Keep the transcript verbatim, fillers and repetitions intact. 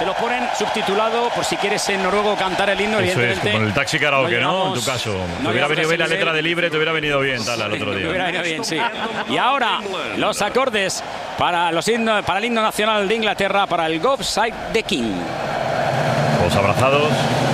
te lo ponen subtitulado por si quieres en noruego cantar el himno. Eso Evidentemente. es, como el taxi karaoke, ¿no? llegamos, En tu caso. No te hubiera venido bien la nivel. letra de Libre, te hubiera venido bien, tal, al otro día. Te hubiera venido bien, sí. Y ahora, los acordes para, los himno, para el himno nacional de Inglaterra, para el God Save the King. Todos abrazados.